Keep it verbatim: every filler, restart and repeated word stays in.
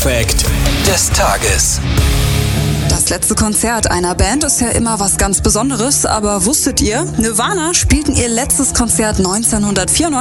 Fact des Tages. Das letzte Konzert einer Band ist ja immer was ganz Besonderes, aber wusstet ihr, Nirvana spielten ihr letztes Konzert neunzehnhundertvierundneunzig